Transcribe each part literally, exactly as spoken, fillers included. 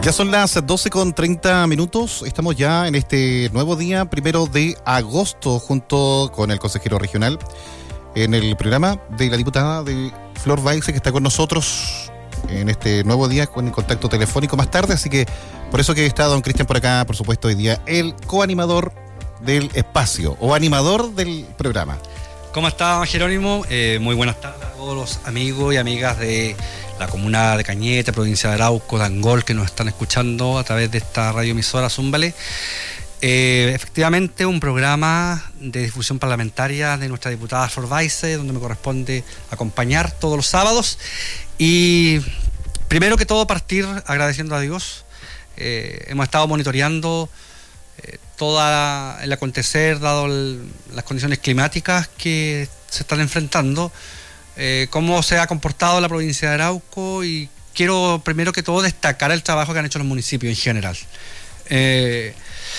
Ya son las doce con treinta minutos, estamos ya en este nuevo día, primero de agosto, junto con el consejero regional, en el programa de la diputada de Flor Baise, que está con nosotros en este nuevo día con el contacto telefónico más tarde, así que por eso que está don Cristian por acá, por supuesto, hoy día el coanimador del espacio, o animador del programa. ¿Cómo está, don Jerónimo? Eh, muy buenas tardes a todos los amigos y amigas de la comuna de Cañete, provincia de Arauco, de Angol, que nos están escuchando a través de esta radioemisora Zúmbale. Eh, efectivamente, un programa de difusión parlamentaria de nuestra diputada Flor Baise, donde me corresponde acompañar todos los sábados. Y primero que todo, partir agradeciendo a Dios. Eh, hemos estado monitoreando eh, todo el acontecer, dado el, las condiciones climáticas que se están enfrentando. Eh, cómo se ha comportado la provincia de Arauco, y quiero primero que todo destacar el trabajo que han hecho los municipios en general. Eh,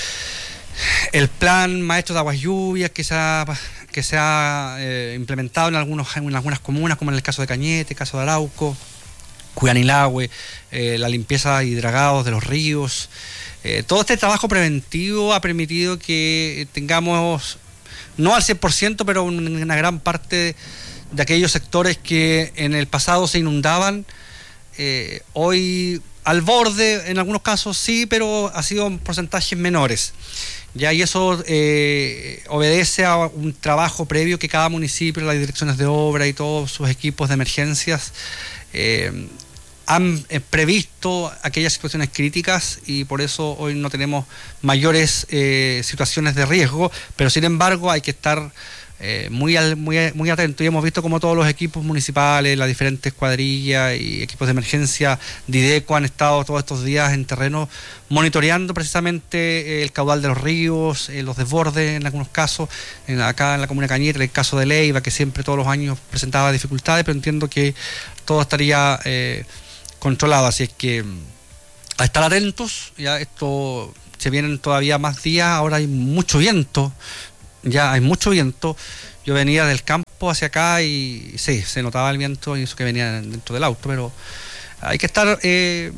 el plan maestro de aguas lluvias que se ha, que se ha eh, implementado en, algunos, en algunas comunas, como en el caso de Cañete, caso de Arauco, Cuyanilahue, eh, la limpieza y dragados de los ríos. Eh, todo este trabajo preventivo ha permitido que tengamos, no al cien por ciento, pero una gran parte de aquellos sectores que en el pasado se inundaban, eh, hoy al borde, en algunos casos sí, pero ha sido en porcentajes menores. Ya, y eso eh, obedece a un trabajo previo que cada municipio, las direcciones de obra y todos sus equipos de emergencias eh, han eh, previsto aquellas situaciones críticas, y por eso hoy no tenemos mayores eh, situaciones de riesgo, pero sin embargo hay que estar Eh, muy, al, muy, muy atento, y hemos visto como todos los equipos municipales, las diferentes cuadrillas y equipos de emergencia de IDECO han estado todos estos días en terreno monitoreando precisamente eh, el caudal de los ríos, eh, los desbordes en algunos casos, en, acá en la comuna de Cañete, el caso de Leiva, que siempre todos los años presentaba dificultades, pero entiendo que todo estaría eh, controlado, así es que a estar atentos. Ya esto, se vienen todavía más días, ahora hay mucho viento. Ya hay mucho viento. Yo venía del campo hacia acá y sí, se notaba el viento, y eso que venía dentro del auto, pero hay que estar, eh,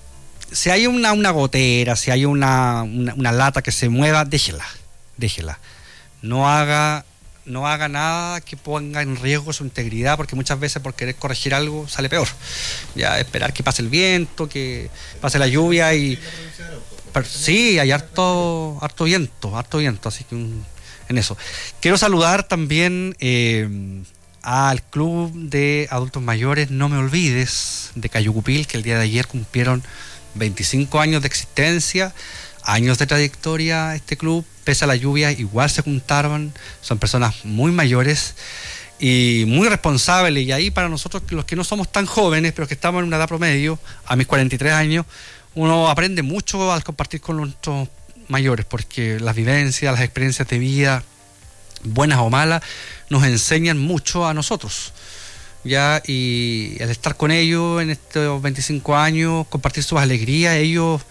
si hay una, una gotera, si hay una, una, una lata que se mueva, déjela, déjela. No haga, no haga nada que ponga en riesgo su integridad, porque muchas veces por querer corregir algo sale peor. Ya esperar que pase el viento, que pase la lluvia y... Pero, sí, hay harto, harto viento, harto viento, así que un... en eso. Quiero saludar también eh, al Club de Adultos Mayores No Me Olvides de Cayucupil, que el día de ayer cumplieron veinticinco años de existencia, años de trayectoria. Este club, pese a la lluvia, igual se juntaron, son personas muy mayores y muy responsables, y ahí para nosotros, los que no somos tan jóvenes, pero que estamos en una edad promedio, a mis cuarenta y tres años, uno aprende mucho al compartir con nuestros mayores, porque las vivencias, las experiencias de vida, buenas o malas, nos enseñan mucho a nosotros. Ya, y al estar con ellos en estos veinticinco años, compartir sus alegrías, ellos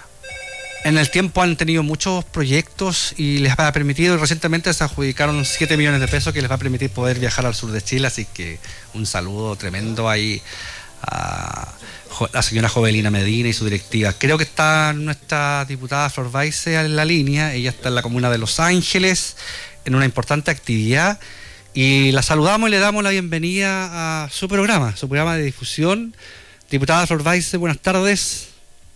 en el tiempo han tenido muchos proyectos y les ha permitido, recientemente se adjudicaron siete millones de pesos que les va a permitir poder viajar al sur de Chile, así que un saludo tremendo ahí a la señora Jovelina Medina y su directiva. Creo que está nuestra diputada Flor Baise en la línea. Ella está en la comuna de Los Ángeles en una importante actividad, y la saludamos y le damos la bienvenida a su programa, su programa de difusión. Diputada Flor Baise, buenas tardes.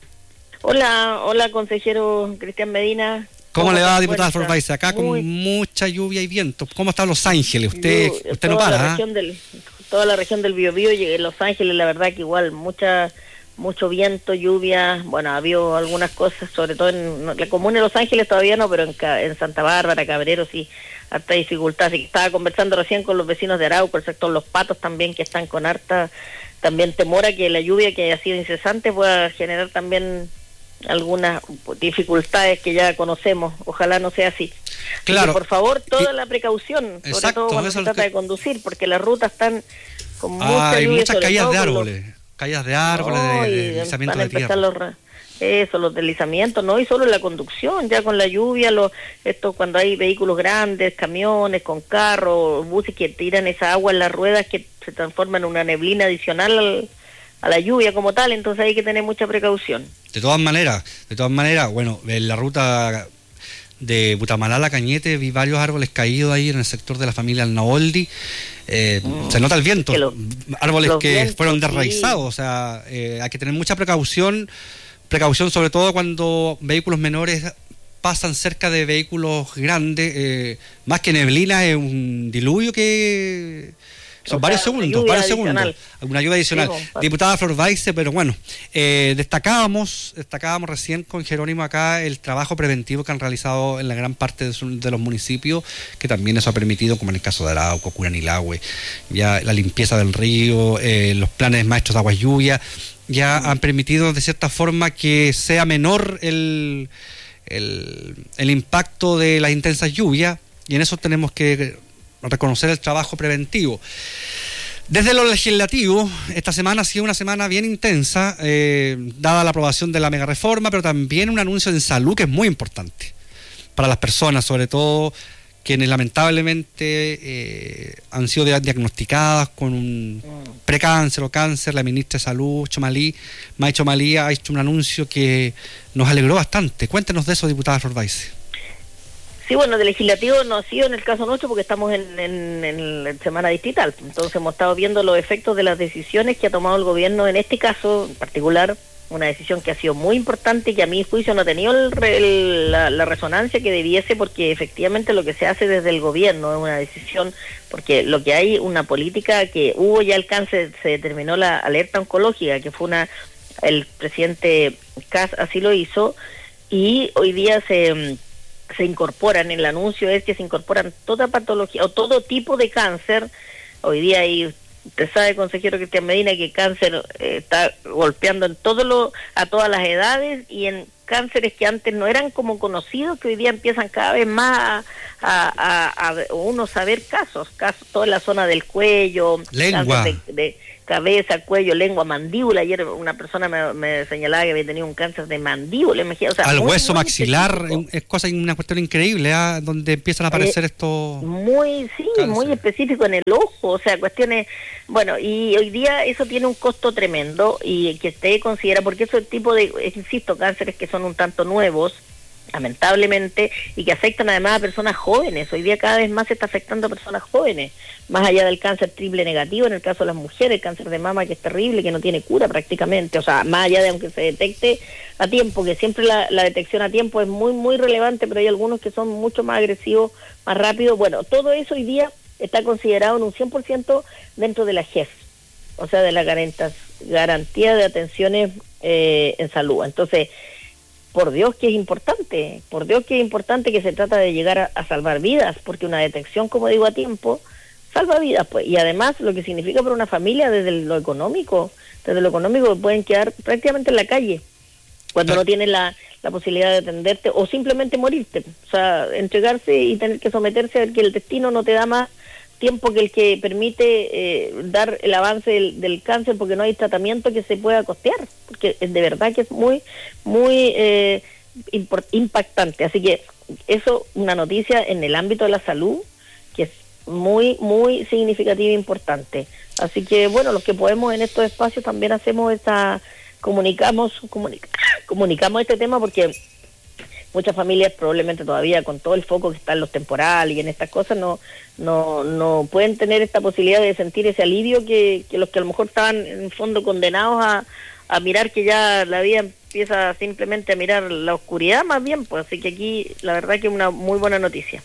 Hola, hola consejero Cristian Medina. ¿Cómo, ¿Cómo le va, diputada Flor Baise? Acá Muy... con mucha lluvia y viento. ¿Cómo está Los Ángeles? Usted, Yo, usted no para. La región del, toda la región del Biobío y en Los Ángeles, la verdad que igual, mucha mucho viento, lluvia. Bueno, ha habido algunas cosas, sobre todo en la comuna de Los Ángeles todavía no, pero en, en Santa Bárbara, Cabrero sí, harta dificultad. Así que estaba conversando recién con los vecinos de Arauco, el sector Los Patos también, que están con harta también temor a que la lluvia, que ha sido incesante, pueda generar también algunas dificultades que ya conocemos. Ojalá no sea así. Claro. Y por favor, toda la precaución, sobre Exacto, todo cuando se trata que... de conducir, porque las rutas están con mucha ah, lluvia. Hay muchas caídas de Los... árboles, caídas de árboles, no, de, de deslizamiento de tierra. Los... Eso, los deslizamientos, no, y solo la conducción, ya con la lluvia, los, esto cuando hay vehículos grandes, camiones con carros, buses que tiran esa agua en las ruedas que se transforma en una neblina adicional al, a la lluvia como tal, entonces hay que tener mucha precaución. De todas maneras, de todas maneras, bueno, en la ruta de Butamalá a La Cañete vi varios árboles caídos ahí en el sector de la familia Alnaoldi. Eh, mm, se nota el viento, lo, árboles que vientos, fueron desraizados, sí. O sea, eh, hay que tener mucha precaución, precaución sobre todo cuando vehículos menores pasan cerca de vehículos grandes, eh, más que neblina, es un diluvio que... Son o varios sea, segundos, varios adicional. segundos, una ayuda adicional. Sí, Diputada Flor Baize, pero bueno, eh, destacábamos, destacábamos recién con Jerónimo acá el trabajo preventivo que han realizado en la gran parte de, su, de los municipios, que también eso ha permitido, como en el caso de Arauco, Curanilahue, ya la limpieza del río, eh, los planes maestros de agua y lluvia, ya mm. han permitido de cierta forma que sea menor el, el, el impacto de las intensas lluvias, y en eso tenemos que reconocer el trabajo preventivo. Desde lo legislativo, esta semana ha sido una semana bien intensa, eh, dada la aprobación de la mega reforma, pero también un anuncio en salud que es muy importante para las personas, sobre todo quienes lamentablemente eh, han sido diagnosticadas con un precáncer o cáncer. La ministra de Salud, Chomalí, May Chomalí, ha hecho un anuncio que nos alegró bastante. Cuéntenos de eso, diputada Flor Baize. Sí, bueno, de legislativo no ha sido en el caso nuestro porque estamos en, en, en, en semana distrital, entonces hemos estado viendo los efectos de las decisiones que ha tomado el gobierno en este caso en particular, una decisión que ha sido muy importante y que a mi juicio no ha tenido el, el, la, la resonancia que debiese, porque efectivamente lo que se hace desde el gobierno es una decisión, porque lo que hay una política que hubo ya el cáncer, se determinó la alerta oncológica, que fue una, el presidente Kast así lo hizo, y hoy día se... se incorporan, en el anuncio es que se incorporan toda patología o todo tipo de cáncer. Hoy día hay, usted sabe, consejero Cristian Medina, que el cáncer eh, está golpeando en todo lo, a todas las edades, y en cánceres que antes no eran como conocidos, que hoy día empiezan cada vez más a, a, a, a uno saber casos, casos, toda la zona del cuello, lengua, de, de cabeza, cuello, lengua, mandíbula. Ayer una persona me, me señalaba que había tenido un cáncer de mandíbula, imagínate, o sea, al muy, hueso muy maxilar, específico. Es cosa, una cuestión increíble, ¿eh? Donde empiezan a aparecer eh, estos muy, sí, cáncer. Muy específico en el ojo, o sea, cuestiones, bueno, y hoy día eso tiene un costo tremendo y que se considera, porque ese tipo de, insisto, cánceres que son un tanto nuevos, lamentablemente, y que afectan además a personas jóvenes. Hoy día cada vez más se está afectando a personas jóvenes, más allá del cáncer triple negativo, en el caso de las mujeres, el cáncer de mama, que es terrible, que no tiene cura prácticamente, o sea, más allá de aunque se detecte a tiempo, que siempre la, la detección a tiempo es muy, muy relevante, pero hay algunos que son mucho más agresivos, más rápidos. Bueno, todo eso hoy día está considerado en un cien por ciento dentro de la G E S, o sea, de la garantía de atenciones eh, en salud. Entonces, por Dios que es importante, por Dios que es importante, que se trata de llegar a, a salvar vidas, porque una detección, como digo, a tiempo, salva vidas, pues. Y además lo que significa para una familia desde lo económico, desde lo económico pueden quedar prácticamente en la calle, cuando no tienen la, la posibilidad de atenderte, o simplemente morirte, o sea, entregarse y tener que someterse a que el destino no te da más tiempo que el que permite eh, dar el avance del, del cáncer, porque no hay tratamiento que se pueda costear, porque de verdad que es muy, muy eh, import, impactante. Así que eso, una noticia en el ámbito de la salud, que es muy, muy significativa e importante. Así que, bueno, los que podemos en estos espacios también hacemos esta, comunicamos, comunica, comunicamos este tema, porque muchas familias probablemente todavía con todo el foco que está en los temporales y en estas cosas no no no pueden tener esta posibilidad de sentir ese alivio que, que los que a lo mejor estaban en el fondo condenados a, a mirar que ya la vida empieza simplemente a mirar la oscuridad más bien, pues así que aquí la verdad que es una muy buena noticia.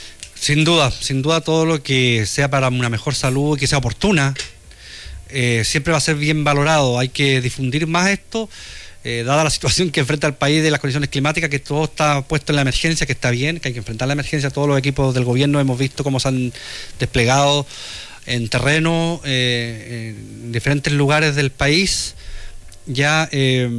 Sin duda, sin duda todo lo que sea para una mejor salud y que sea oportuna eh, siempre va a ser bien valorado. Hay que difundir más esto. Eh, dada la situación que enfrenta el país de las condiciones climáticas, que todo está puesto en la emergencia, que está bien, que hay que enfrentar la emergencia. Todos los equipos del gobierno hemos visto cómo se han desplegado en terreno, eh, en diferentes lugares del país. Ya eh,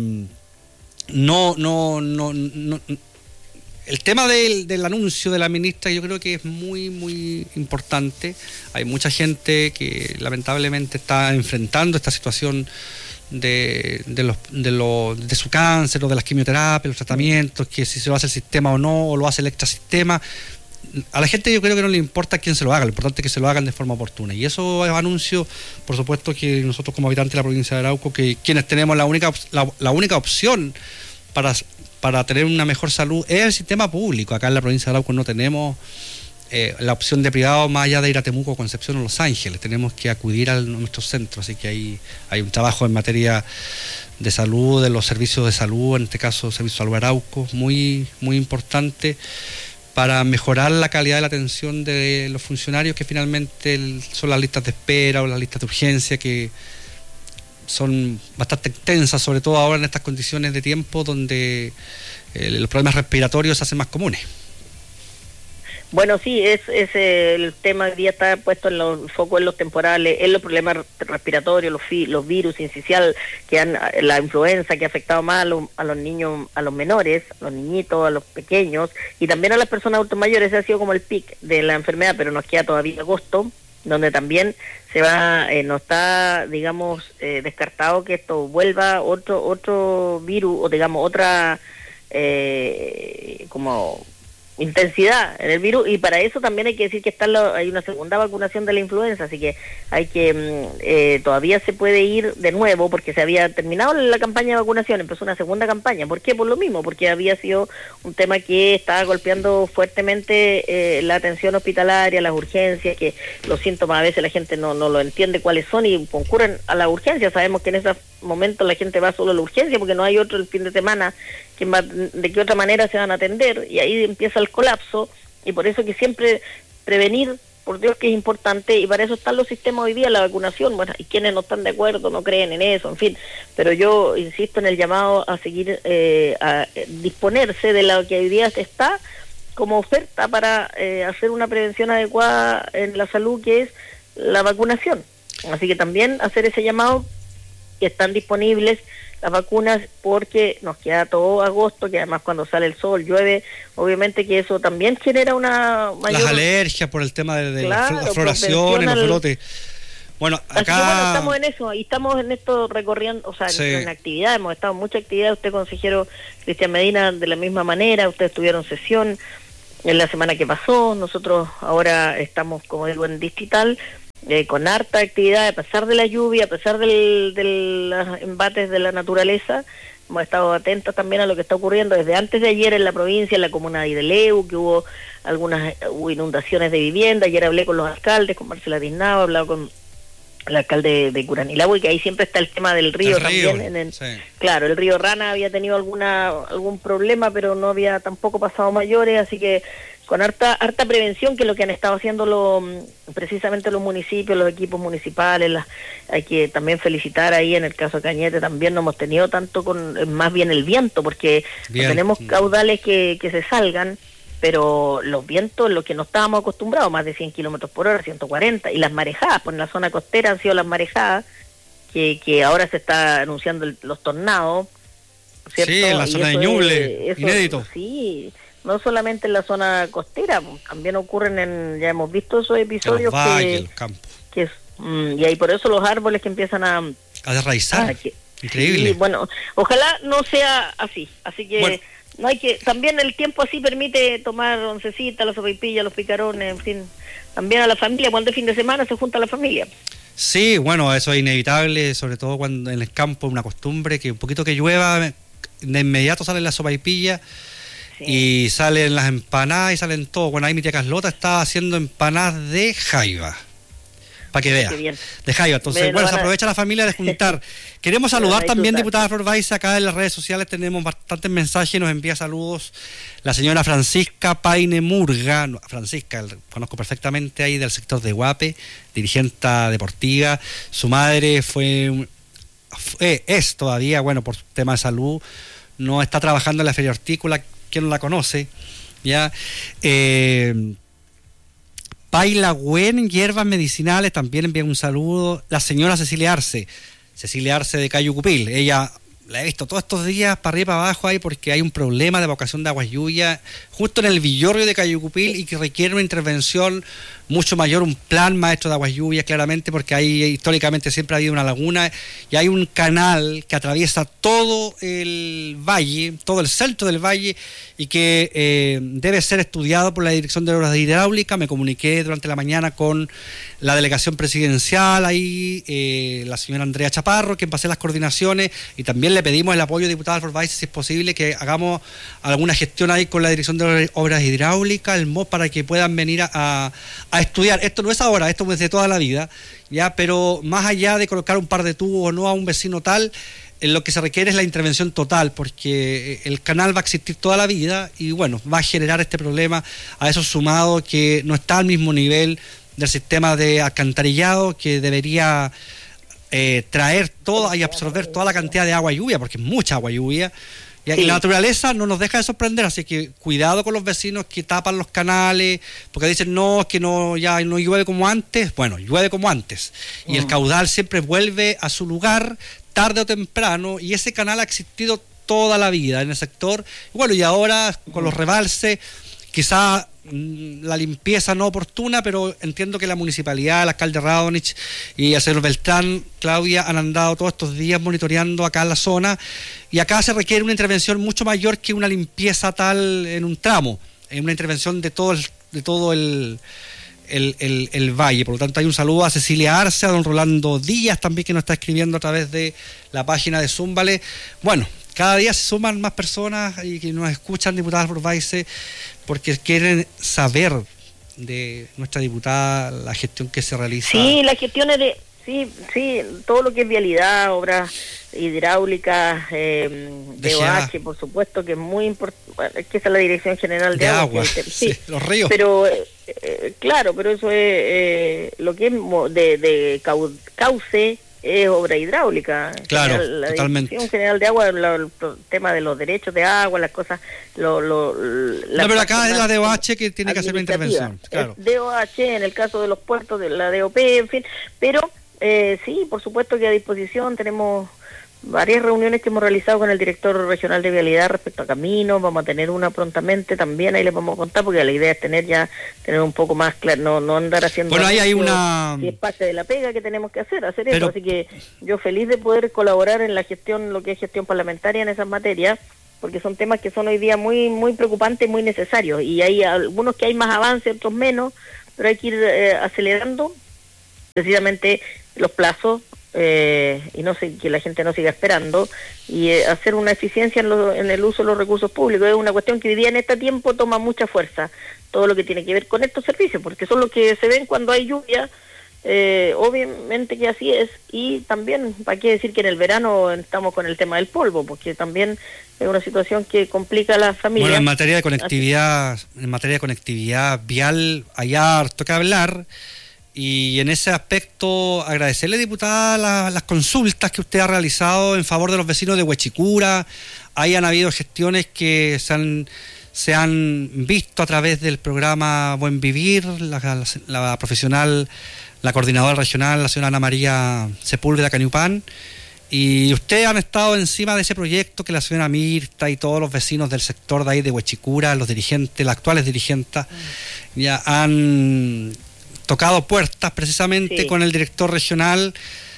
no, no, no, no, el tema del, del anuncio de la ministra yo creo que es muy, muy importante. Hay mucha gente que lamentablemente está enfrentando esta situación de de los de los de su cáncer o de las quimioterapias, los tratamientos, que si se lo hace el sistema o no, o lo hace el extrasistema, a la gente yo creo que no le importa quién se lo haga, lo importante es que se lo hagan de forma oportuna. Y eso es anuncio, por supuesto, que nosotros como habitantes de la provincia de Arauco, que quienes tenemos la única la, la única opción para, para tener una mejor salud es el sistema público. Acá en la provincia de Arauco no tenemos eh, la opción de privado más allá de ir a Temuco, Concepción o Los Ángeles. Tenemos que acudir a nuestros centros, así que hay, hay un trabajo en materia de salud, de los servicios de salud, en este caso Servicio de Salud Arauco, muy, muy importante para mejorar la calidad de la atención de los funcionarios, que finalmente el, son las listas de espera o las listas de urgencia, que son bastante extensas, sobre todo ahora en estas condiciones de tiempo donde eh, los problemas respiratorios se hacen más comunes. Bueno, sí, es, es el tema hoy día está puesto en los focos en los temporales, en los problemas respiratorios, los, fi, los virus incisional, que han, la influenza que ha afectado más a los, a los niños, a los menores, a los niñitos, a los pequeños, y también a las personas adultos mayores. Ese ha sido como el pic de la enfermedad, pero nos queda todavía agosto, donde también se va, eh, no está, digamos, eh, descartado que esto vuelva otro, otro virus, o digamos, otra, eh, como... intensidad en el virus, y para eso también hay que decir que está la, hay una segunda vacunación de la influenza, así que hay que eh, todavía se puede ir de nuevo porque se había terminado la campaña de vacunación, empezó una segunda campaña. ¿Por qué? Por lo mismo, porque había sido un tema que estaba golpeando fuertemente eh, la atención hospitalaria, las urgencias, que los síntomas a veces la gente no, no lo entiende cuáles son y concurren a la urgencia. Sabemos que en esos momentos la gente va solo a la urgencia porque no hay otro el fin de semana que va, de qué otra manera se van a atender, y ahí empieza el colapso, y por eso que siempre prevenir, por Dios que es importante, y para eso están los sistemas hoy día, la vacunación. Bueno, y quienes no están de acuerdo, no creen en eso, en fin, pero yo insisto en el llamado a seguir, eh, a disponerse de lo que hoy día está como oferta para eh, hacer una prevención adecuada en la salud, que es la vacunación. Así que también hacer ese llamado, que están disponibles las vacunas, porque nos queda todo agosto, que además cuando sale el sol, llueve, obviamente que eso también genera una mayor... Las alergias por el tema de, de claro, la floración, los brotes. Bueno, acá... Así que bueno, estamos en eso, y estamos en esto recorriendo, o sea, sí, en, en actividad, hemos estado en mucha actividad. Usted, consejero Cristian Medina, de la misma manera, ustedes tuvieron sesión en la semana que pasó, nosotros ahora estamos, como digo, en distrital, Eh, con harta actividad, a pesar de la lluvia, a pesar del, de los embates de la naturaleza. Hemos estado atentos también a lo que está ocurriendo desde antes de ayer en la provincia, en la comuna de Ideleu, que hubo algunas hubo inundaciones de vivienda. Ayer hablé con los alcaldes, con Marcela Diznao, he hablado con el alcalde de Curanilahue, y que ahí siempre está el tema del río, el también. Río, en el, sí. Claro, el río Rana había tenido alguna algún problema, pero no había tampoco pasado mayores, así que con harta harta prevención, que es lo que han estado haciendo lo, precisamente los municipios, los equipos municipales. Las, hay que también felicitar ahí en el caso de Cañete, también no hemos tenido tanto con, más bien el viento, porque no tenemos caudales que, que se salgan, pero los vientos, lo que no estábamos acostumbrados, más de cien kilómetros por hora, ciento cuarenta, y las marejadas, pues en la zona costera han sido las marejadas, que, que ahora se está anunciando el, los tornados, ¿cierto? Sí, en la zona de Ñuble, es, inédito. Sí, no solamente en la zona costera, también ocurren en, ya hemos visto esos episodios el valle, que, el campo. que es, mm, y hay por eso los árboles que empiezan a a desraizar. Que, increíble. Sí, bueno, ojalá no sea así, así que bueno, no hay que, también el tiempo así permite tomar oncecita, la sopaipilla, los picarones, en fin, también a la familia, cuando es fin de semana se junta la familia. Sí, bueno, eso es inevitable, sobre todo cuando en el campo, una costumbre que un poquito que llueva, de inmediato sale la sopaipilla. Sí. Y salen las empanadas y salen todo. Bueno, ahí mi tía Carlota está haciendo empanadas de jaiba, para que vea, de jaiba. Entonces, Me bueno, se aprovecha a... la familia de juntar. Queremos saludar también, diputada Flor Baiza, acá en las redes sociales tenemos bastantes mensajes, nos envía saludos la señora Francisca Paine Murga. Francisca, conozco perfectamente ahí del sector de Guape, dirigente deportiva. Su madre fue, fue es todavía, bueno, por tema de salud, no está trabajando en la feria hortícola. ¿Quién no la conoce? Ya. Eh, Paila Gwen, hierbas medicinales, también envía un saludo. La señora Cecilia Arce, Cecilia Arce de Cayo Cupil. Ella la he visto todos estos días para arriba y para abajo ahí porque hay un problema de evacuación de aguas lluvias justo en el villorrio de Cayucupil y que requiere una intervención mucho mayor, un plan maestro de aguas lluvias claramente, porque ahí históricamente siempre ha habido una laguna y hay un canal que atraviesa todo el valle, todo el centro del valle y que eh, debe ser estudiado por la Dirección de Obras de Hidráulica. Me comuniqué durante la mañana con la delegación presidencial ahí, eh, la señora Andrea Chaparro, quien pasé las coordinaciones, y también le pedimos el apoyo, diputada Forsyth, si es posible que hagamos alguna gestión ahí con la Dirección de Obras Hidráulicas, el M O S, para que puedan venir a, a, a estudiar. Esto no es ahora, esto es de toda la vida, ya, pero más allá de colocar un par de tubos o no a un vecino tal, en lo que se requiere es la intervención total, porque el canal va a existir toda la vida y bueno, va a generar este problema, a eso sumado que no está al mismo nivel del sistema de alcantarillado que debería eh, traer toda y absorber toda la cantidad de agua y lluvia, porque es mucha agua y lluvia. Y sí. La naturaleza no nos deja de sorprender, así que cuidado con los vecinos que tapan los canales, porque dicen no, es que no, ya no llueve como antes. Bueno, llueve como antes. Y uh-huh. el caudal siempre vuelve a su lugar, tarde o temprano, y ese canal ha existido toda la vida en el sector. Y bueno, y ahora con los rebalses, quizá la limpieza no oportuna, pero entiendo que la municipalidad, el alcalde Radonich y el señor Beltrán, Claudia, han andado todos estos días monitoreando acá en la zona, y acá se requiere una intervención mucho mayor que una limpieza tal en un tramo, en una intervención de todo el, de todo el, el, el, el valle. Por lo tanto, hay un saludo a Cecilia Arce, a don Rolando Díaz también, que nos está escribiendo a través de la página de Zúmbale. Bueno, cada día se suman más personas y que nos escuchan, diputada Forsyth, porque quieren saber de nuestra diputada la gestión que se realiza. Sí, las gestiones de, sí, sí, todo lo que es vialidad, obras hidráulicas, eh, D O H, por supuesto, que es muy importante, bueno, es que esa es la Dirección General de, de Agua. agua que, sí, sí, los ríos. Pero, eh, claro, pero eso es eh, lo que es de, de cau, cauce, es obra hidráulica. Claro, general, la totalmente. Dirección General de Agua, lo, el tema de los derechos de agua, las cosas, lo, lo, la no, pero acá es la D O H que tiene que hacer una intervención. Claro. D O H en el caso de los puertos, de la D O P, en fin, pero eh, sí, por supuesto que a disposición tenemos varias reuniones que hemos realizado con el director regional de vialidad respecto a caminos. Vamos a tener una prontamente también, ahí les vamos a contar, porque la idea es tener ya tener un poco más claro, no no andar haciendo bueno, ahí hay una y es parte de la pega que tenemos que hacer, hacer pero... eso, así que yo feliz de poder colaborar en la gestión, lo que es gestión parlamentaria en esas materias, porque son temas que son hoy día muy muy preocupantes y muy necesarios, y hay algunos que hay más avance, otros menos, pero hay que ir eh, acelerando precisamente los plazos, Eh, y no sé, que la gente no siga esperando, y eh, hacer una eficiencia en, lo, en el uso de los recursos públicos. Es una cuestión que hoy día en este tiempo toma mucha fuerza, todo lo que tiene que ver con estos servicios, porque son los que se ven cuando hay lluvia, eh, obviamente que así es, y también, ¿para qué decir que en el verano estamos con el tema del polvo? Porque también es una situación que complica a las familias. Bueno, en materia de conectividad, así. en materia de conectividad vial, hay harto que hablar. Y en ese aspecto, agradecerle, diputada, la, las consultas que usted ha realizado en favor de los vecinos de Huechicura. Ahí han habido gestiones que se han, se han visto a través del programa Buen Vivir, la, la, la profesional, la coordinadora regional, la señora Ana María Sepúlveda Cañupán. Y ustedes han estado encima de ese proyecto que la señora Mirta y todos los vecinos del sector de ahí de Huechicura, los dirigentes, las actuales dirigentes, mm. ya han tocado puertas precisamente sí. con el director regional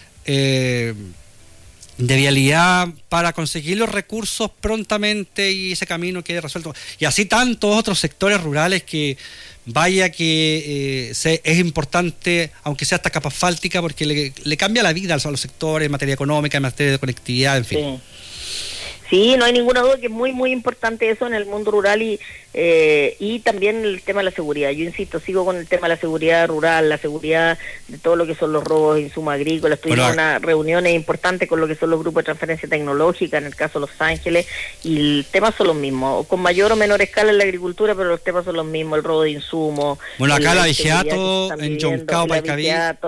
eh, de vialidad para conseguir los recursos prontamente y ese camino quede resuelto. Y así tantos otros sectores rurales que vaya que eh, se, es importante, aunque sea esta capa asfáltica, porque le, le cambia la vida a los sectores en materia económica, en materia de conectividad, en fin. Sí. Sí, no hay ninguna duda que es muy, muy importante eso en el mundo rural, y eh, y también el tema de la seguridad. Yo insisto, sigo con el tema de la seguridad rural, la seguridad de todo lo que son los robos de insumos agrícolas. Tuvimos bueno, unas reuniones importantes con lo que son los grupos de transferencia tecnológica, en el caso de Los Ángeles, y el tema son los mismos, con mayor o menor escala en la agricultura, pero los temas son los mismos, el robo de insumos. Bueno, acá la Vigiato, en Yoncao, Paicaví.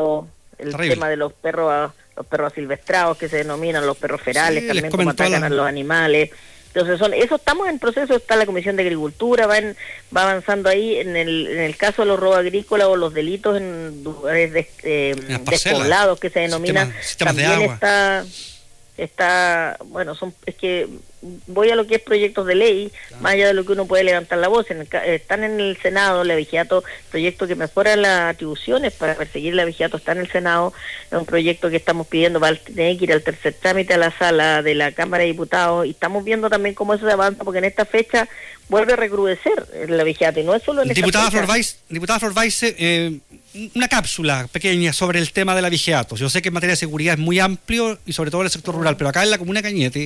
El terrible. Tema de los perros... los perros silvestrados, que se denominan los perros ferales, sí, también como atacan la... a los animales. Entonces son eso, estamos en proceso, está la Comisión de Agricultura, va, en, va avanzando ahí en el, en el caso de los robos agrícolas o los delitos en lugares de, eh, despoblados, que se denominan, sistema, también de está está, bueno, son es que voy a lo que es proyectos de ley, claro, más allá de lo que uno puede levantar la voz. En el, están en el Senado, la Vigiato, proyecto que mejora las atribuciones para perseguir la Vigiato, está en el Senado, es un proyecto que estamos pidiendo, va a tener que ir al tercer trámite a la sala de la Cámara de Diputados, y estamos viendo también cómo eso se avanza, porque en esta fecha vuelve a recrudecer la Vigiato, y no es solo en esta diputada fecha. Florbaise, diputada Florbaise, eh, una cápsula pequeña sobre el tema de la Vigiato. Yo sé que en materia de seguridad es muy amplio, y sobre todo en el sector rural, pero acá en la comuna de Cañete,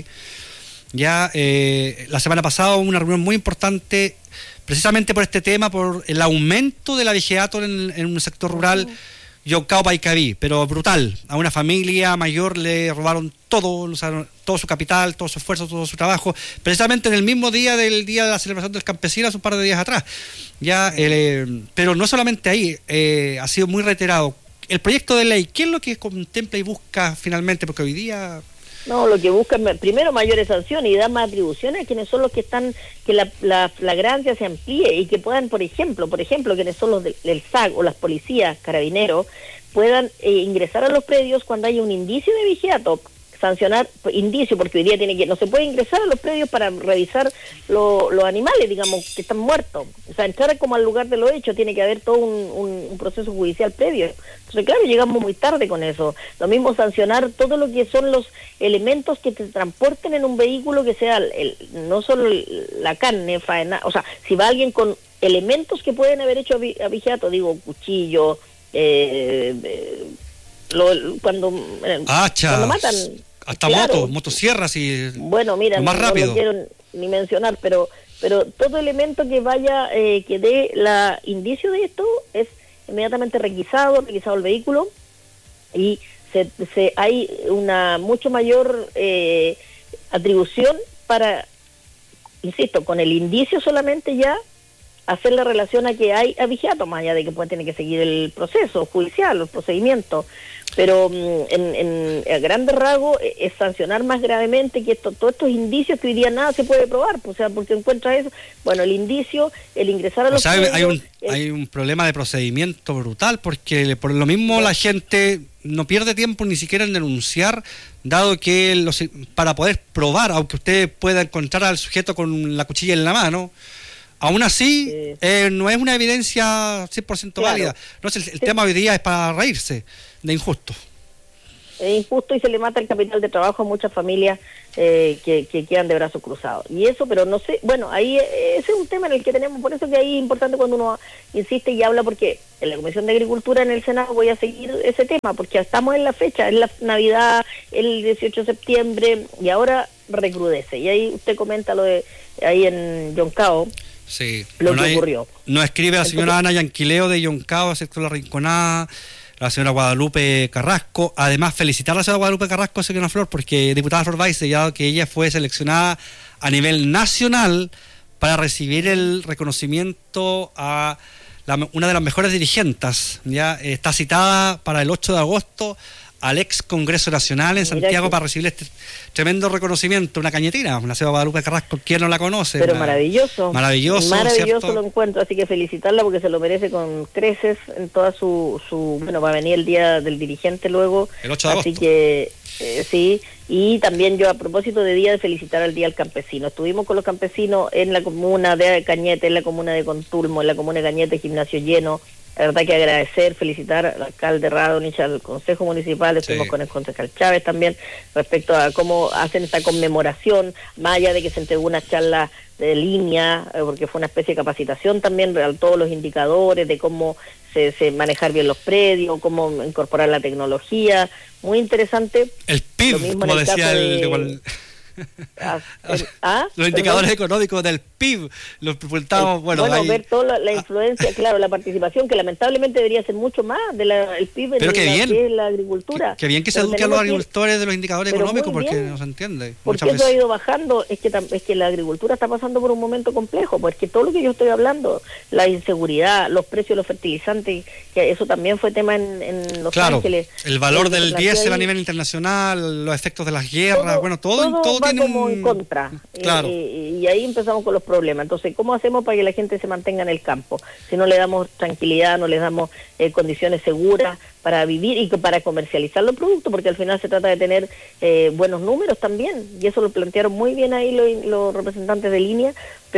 ya eh, la semana pasada hubo una reunión muy importante precisamente por este tema, por el aumento de la Vigiato en, en un sector rural, Yoncao, Paicaví, pero brutal. A una familia mayor le robaron todo, o sea, todo su capital, todo su esfuerzo, todo su trabajo, precisamente en el mismo día del día de la celebración del campesino, hace un par de días atrás. Ya, eh, pero no solamente ahí, eh, ha sido muy reiterado. El proyecto de ley, ¿qué es lo que contempla y busca finalmente? Porque hoy día... No, lo que buscan, primero, mayores sanciones y dar más atribuciones a quienes son los que están, que la, la flagrancia se amplíe y que puedan, por ejemplo, por ejemplo, quienes son los del, del S A C o las policías, carabineros, puedan eh, ingresar a los predios cuando haya un indicio de vigiato, sancionar indicio, porque hoy día tiene que no se puede ingresar a los predios para revisar lo, los animales, digamos, que están muertos. O sea, entrar como al lugar de lo hecho, tiene que haber todo un, un, un proceso judicial previo. Entonces, claro, llegamos muy tarde con eso. Lo mismo sancionar todo lo que son los elementos que te transporten en un vehículo, que sea el, no solo la carne, faena, o sea, si va alguien con elementos que pueden haber hecho a vigiato, digo, cuchillo, eh, eh, Lo, cuando, Hacha, cuando matan hasta claro, motos, motosierras y bueno, mira, más no, rápido. No lo quiero ni mencionar, pero pero todo elemento que vaya, eh, que dé la indicio de esto es inmediatamente requisado, requisado el vehículo, y se, se hay una mucho mayor eh, atribución para, insisto, con el indicio solamente ya hacer la relación a que hay a vigiato, más allá de que puede tener que seguir el proceso judicial, los procedimientos, pero en, en a grandes rasgos es sancionar más gravemente que esto, todos estos indicios que hoy día nada se puede probar, pues, o sea, porque encuentra eso, bueno, el indicio, el ingresar a los... O sea, hay, hay, un, el, hay un problema de procedimiento brutal, porque por lo mismo la gente no pierde tiempo ni siquiera en denunciar, dado que los, para poder probar, aunque usted pueda encontrar al sujeto con la cuchilla en la mano, aún así, sí. eh, no es una evidencia cien por ciento claro. válida. No sé, el, el sí. tema hoy día es para reírse de injusto. Es injusto y se le mata el capital de trabajo a muchas familias eh, que, que quedan de brazos cruzados. Y eso, pero no sé, bueno, ahí ese es un tema en el que tenemos, por eso que ahí es importante cuando uno insiste y habla, porque en la Comisión de Agricultura en el Senado voy a seguir ese tema, porque estamos en la fecha, es la Navidad, el dieciocho de septiembre, y ahora recrudece. Y ahí usted comenta lo de ahí en Yoncao. Sí, lo bueno, que ocurrió. Nos escribe la señora Entonces, Ana Yanquileo de Yoncao, sector La Rinconada, la señora Guadalupe Carrasco. Además, felicitar a la señora Guadalupe Carrasco, señora Flor, porque diputada Flor Baise, ya que ella fue seleccionada a nivel nacional para recibir el reconocimiento a la, una de las mejores dirigentes. Ya está citada para el ocho de agosto al ex Congreso Nacional en Santiago para recibir este tremendo reconocimiento, una cañetina, una señora Guadalupe Carrasco, ¿quién no la conoce? Pero una, maravilloso. Maravilloso, Maravilloso, ¿cierto? Lo encuentro, así que felicitarla porque se lo merece con creces en toda su, su bueno, va a venir el día del dirigente luego. El ocho de agosto. Así que, eh, sí, y también yo a propósito de día de felicitar al Día del Campesino. Estuvimos con los campesinos en la comuna de Cañete, en la comuna de Contulmo, en la comuna de Cañete, gimnasio lleno. La verdad que agradecer, felicitar al alcalde Radonich, al Consejo Municipal, estuvimos sí. con el concejal Chávez también, respecto a cómo hacen esta conmemoración, más allá de que se entregó una charla de línea, eh, porque fue una especie de capacitación también a todos los indicadores de cómo se, se manejar bien los predios, cómo incorporar la tecnología, muy interesante. El P I B, como el decía el... De... Igual... Ah, el, ¿ah? Los indicadores ¿Perdón? económicos del P I B los preguntamos, bueno, bueno ahí... ver toda la, la influencia, claro, la participación, que lamentablemente debería ser mucho más del P I B pero en qué la, bien, que es la agricultura. Que, que bien que se eduque a los agricultores de los indicadores económicos, porque no se entiende. Porque eso veces. ha ido bajando, es que es que la agricultura está pasando por un momento complejo, porque todo lo que yo estoy hablando, la inseguridad, los precios de los fertilizantes, que eso también fue tema en, en Los claro, Ángeles. El valor del diésel a nivel internacional, los efectos de las guerras, todo, bueno, todo, todo, todo va tiene como un... en contra. Claro. Y, y, y ahí empezamos con los problemas. Entonces, ¿cómo hacemos para que la gente se mantenga en el campo? Si no le damos tranquilidad, no les damos eh, condiciones seguras para vivir y para comercializar los productos, porque al final se trata de tener eh, buenos números también, y eso lo plantearon muy bien ahí los, los representantes de línea.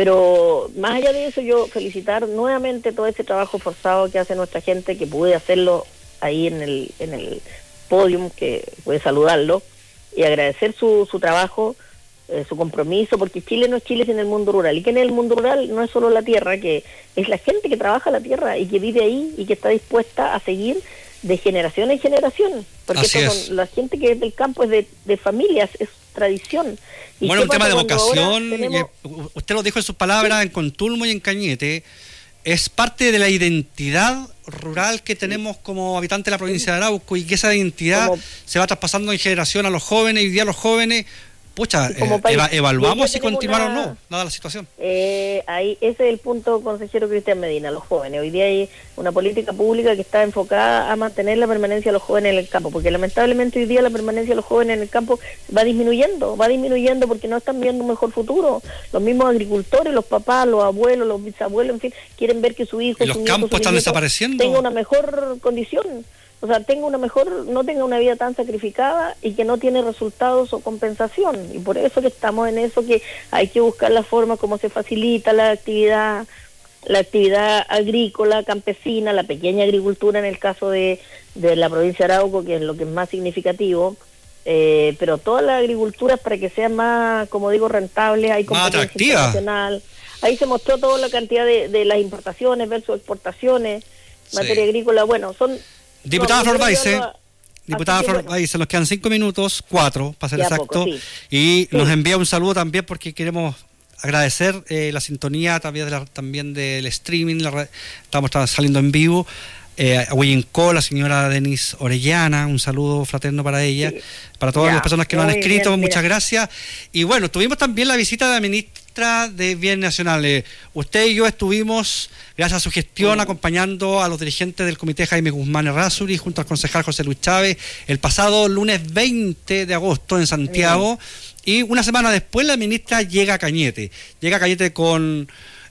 Pero más allá de eso, yo felicitar nuevamente todo ese trabajo forzado que hace nuestra gente, que pude hacerlo ahí en el en el podium, que pude saludarlo y agradecer su, su trabajo, eh, su compromiso, porque Chile no es Chile sin el mundo rural. Y que en el mundo rural no es solo la tierra, que es la gente que trabaja la tierra y que vive ahí y que está dispuesta a seguir de generación en generación. Porque Así esto es. son, la gente que es del campo es de, de familias, es tradición. Y Bueno, un tema de cuando vocación, tenemos... eh, usted lo dijo en sus palabras, sí. En Contulmo y en Cañete, es parte de la identidad rural que tenemos como habitantes de la provincia de Arauco, y que esa identidad como... se va traspasando en generación a los jóvenes, y hoy día los jóvenes, pucha, eh, eva evaluamos si continuar una... o no, dada la situación. Eh, ahí, ese es el punto, consejero Cristian Medina, los jóvenes. Hoy día hay una política pública que está enfocada a mantener la permanencia de los jóvenes en el campo, porque lamentablemente hoy día la permanencia de los jóvenes en el campo va disminuyendo, va disminuyendo porque no están viendo un mejor futuro. Los mismos agricultores, los papás, los abuelos, los bisabuelos, en fin, quieren ver que su hijo, ¿Y los su campos nieto, su están nieto desapareciendo? tenga una mejor condición. O sea, tenga una mejor, no tenga una vida tan sacrificada y que no tiene resultados o compensación. Y por eso que estamos en eso, que hay que buscar la forma como se facilita la actividad, la actividad agrícola, campesina, la pequeña agricultura en el caso de, de la provincia de Arauco, que es lo que es más significativo. Eh, pero todas las agriculturas, para que sean más, como digo, rentables, hay competencia internacional. Ahí se mostró toda la cantidad de, de las importaciones versus exportaciones, sí. Materia agrícola, bueno, son... Diputada no, Flor Baice, lo... diputada Flor bueno. Baice, nos quedan cinco minutos, cuatro, para ser Ya exacto, poco, sí. y sí. nos envía un saludo también porque queremos agradecer eh, la sintonía a través de la, también del streaming, la, estamos saliendo en vivo, eh, a Huillincó, la señora Denise Orellana, un saludo fraterno para ella, sí. Para todas ya, las personas que nos han escrito, bien, muchas gracias. Y bueno, tuvimos también la visita de la ministra de Bienes Nacionales. Usted y yo estuvimos, gracias a su gestión, uh-huh. acompañando a los dirigentes del comité Jaime Guzmán Errázuriz junto al concejal José Luis Chávez el pasado lunes veinte de agosto en Santiago. Uh-huh. Y una semana después la ministra llega a Cañete. Llega a Cañete con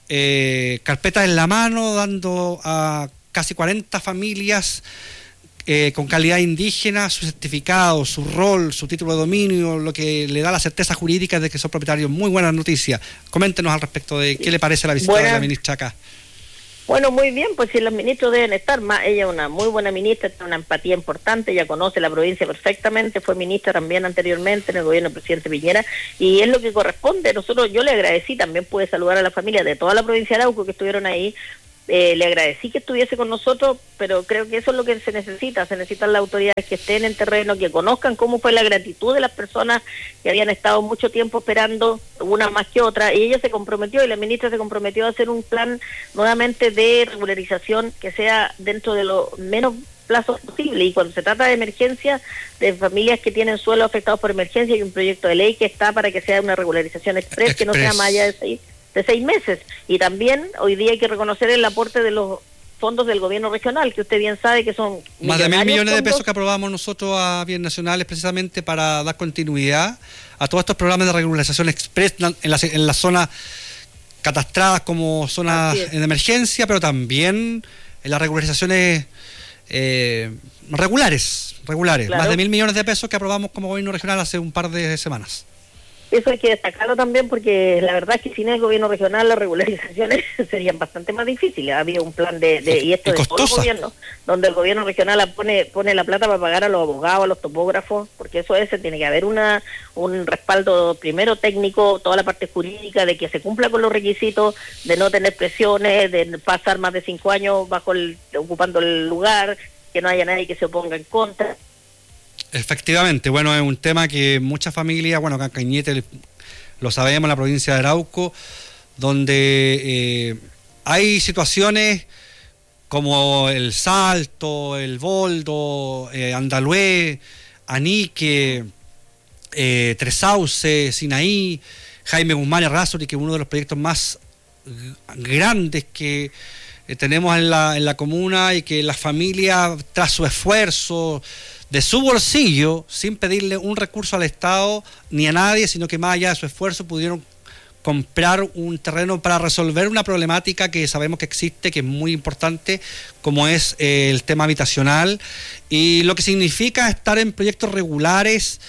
eh, carpetas en la mano, dando a casi cuarenta familias eh, con calidad indígena su certificado, su rol, su título de dominio, lo que le da la certeza jurídica de que son propietarios. Muy buenas noticias. Coméntenos al respecto de qué le parece la visita Buena. de la ministra acá. Bueno, muy bien, pues si los ministros deben estar más, ella es una muy buena ministra, tiene una empatía importante, ella conoce la provincia perfectamente, fue ministra también anteriormente en el gobierno del presidente Piñera, y es lo que corresponde. Nosotros, yo le agradecí, también pude saludar a la familia de toda la provincia de Arauco que estuvieron ahí. Eh, le agradecí que estuviese con nosotros, pero creo que eso es lo que se necesita, se necesitan las autoridades que estén en terreno, que conozcan cómo fue la gratitud de las personas que habían estado mucho tiempo esperando, una más que otra, y ella se comprometió, y la ministra se comprometió a hacer un plan nuevamente de regularización que sea dentro de lo menos plazos posible, y cuando se trata de emergencia, de familias que tienen suelos afectados por emergencia, hay un proyecto de ley que está para que sea una regularización express, que no sea más allá de seis de seis meses. Y también hoy día hay que reconocer el aporte de los fondos del gobierno regional, que usted bien sabe que son más de mil millones fondos. de pesos que aprobamos nosotros a Bienes Nacionales precisamente para dar continuidad a todos estos programas de regularización express en las en la zonas catastradas como zonas de emergencia, pero también en las regularizaciones eh, regulares, regulares, claro. Más de mil millones de pesos que aprobamos como gobierno regional hace un par de semanas. Eso hay que destacarlo también, porque la verdad es que sin el gobierno regional las regularizaciones serían bastante más difíciles. Había un plan de, de y esto de todo el gobierno, donde el gobierno regional pone pone la plata para pagar a los abogados, a los topógrafos, porque eso es, tiene que haber una un respaldo primero técnico, toda la parte jurídica, de que se cumpla con los requisitos, de no tener presiones, de pasar más de cinco años bajo el ocupando el lugar, que no haya nadie que se oponga en contra. Efectivamente, bueno, es un tema que muchas familias, bueno, acá en Cañete lo sabemos, en la provincia de Arauco, donde eh, hay situaciones como el Salto, el Boldo, eh, Andalué, Anique, eh, Tres Sauces, Sinaí, Jaime Guzmán Errázuriz, que es uno de los proyectos más grandes que eh, tenemos en la, en la comuna, y que las familias, tras su esfuerzo, de su bolsillo, sin pedirle un recurso al Estado ni a nadie, sino que más allá de su esfuerzo pudieron comprar un terreno para resolver una problemática que sabemos que existe, que es muy importante, como es eh, el tema habitacional, y lo que significa estar en proyectos regulares,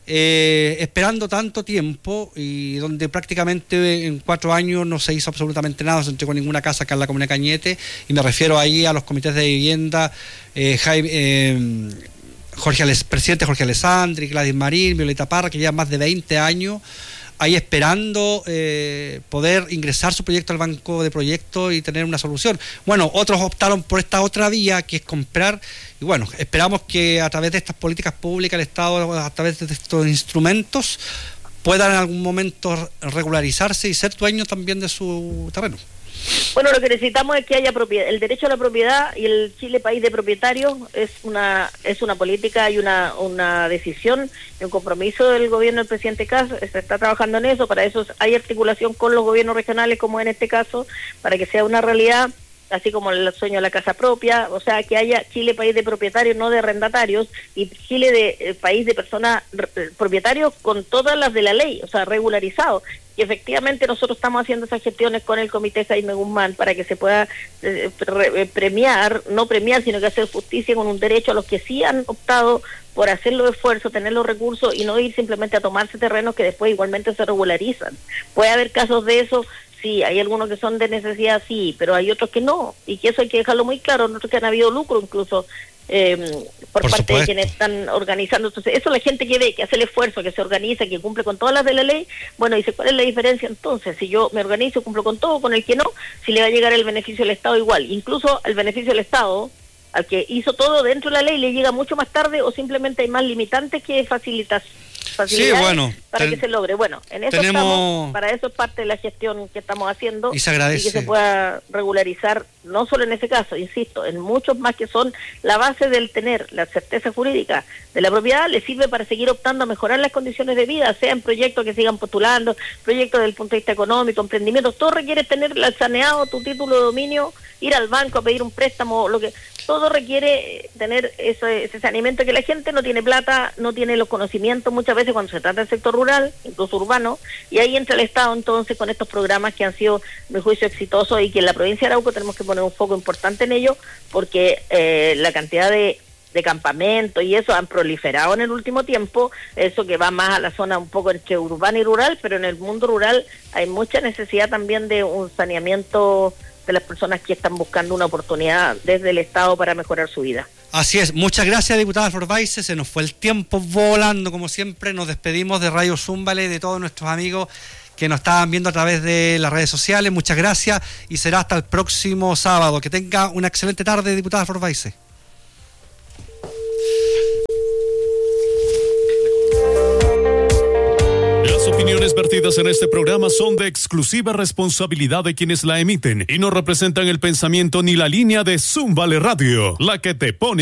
eh, esperando tanto tiempo, y donde prácticamente en cuatro años no se hizo absolutamente nada, no se entregó ninguna casa acá en la comuna de Cañete, y me refiero ahí a los comités de vivienda, eh, Jaime, eh, Jorge Ales, presidente Jorge Alessandri, Gladys Marín, Violeta Parra, que llevan más de veinte años ahí esperando eh, poder ingresar su proyecto al banco de proyectos y tener una solución. Bueno, otros optaron por esta otra vía, que es comprar, y bueno, esperamos que a través de estas políticas públicas el Estado, a través de estos instrumentos, puedan en algún momento regularizarse y ser dueños también de su terreno. Bueno, lo que necesitamos es que haya propiedad. El derecho a la propiedad y el Chile país de propietarios es una es una política y una una decisión y un compromiso del gobierno del presidente Kast. Se está trabajando en eso. Para eso hay articulación con los gobiernos regionales, como en este caso, para que sea una realidad, así como el sueño de la casa propia, o sea, que haya Chile país de propietarios, no de arrendatarios, y Chile de eh, país de personas eh, propietarios con todas las de la ley, o sea, regularizado. Y efectivamente nosotros estamos haciendo esas gestiones con el Comité Jaime Guzmán para que se pueda eh, pre premiar, no premiar, sino que hacer justicia con un derecho a los que sí han optado por hacer los esfuerzos, tener los recursos y no ir simplemente a tomarse terrenos que después igualmente se regularizan. Puede haber casos de eso. Sí, hay algunos que son de necesidad, sí, pero hay otros que no, y que eso hay que dejarlo muy claro, otros que han habido lucro incluso eh, por, por parte supuesto. de quienes están organizando. Entonces, eso la gente que ve, que hace el esfuerzo, que se organiza, que cumple con todas las de la ley, bueno, dice, ¿cuál es la diferencia entonces? Si yo me organizo, cumplo con todo, con el que no, si le va a llegar el beneficio del Estado igual, incluso el beneficio del Estado, al que hizo todo dentro de la ley, le llega mucho más tarde o simplemente hay más limitantes que facilitas. Sí, bueno, para ten, que se logre. Bueno, en eso tenemos, estamos, para eso es parte de la gestión que estamos haciendo y se agradece. Y que se pueda regularizar, no solo en ese caso, insisto, en muchos más que son la base del tener la certeza jurídica de la propiedad, le sirve para seguir optando a mejorar las condiciones de vida, sea en proyectos que sigan postulando, proyectos desde el punto de vista económico, emprendimientos, todo requiere tener el saneado, tu título de dominio, ir al banco a pedir un préstamo, lo que todo requiere tener ese, ese saneamiento, que la gente no tiene plata, no tiene los conocimientos muchas veces cuando se trata del sector rural, incluso urbano, y ahí entra el Estado entonces con estos programas que han sido, a mi juicio, exitosos y que en la provincia de Arauco tenemos que poner un foco importante en ello, porque eh, la cantidad de, de campamentos y eso han proliferado en el último tiempo, eso que va más a la zona un poco entre urbana y rural, pero en el mundo rural hay mucha necesidad también de un saneamiento de las personas que están buscando una oportunidad desde el Estado para mejorar su vida. Así es, muchas gracias, diputada Flor Baize, se nos fue el tiempo volando como siempre, nos despedimos de Radio Zúmbale, de todos nuestros amigos que nos estaban viendo a través de las redes sociales, muchas gracias y será hasta el próximo sábado. Que tenga una excelente tarde, diputada Flor Baize. Las opiniones vertidas en este programa son de exclusiva responsabilidad de quienes la emiten y no representan el pensamiento ni la línea de Zúmbale Radio, la que te pone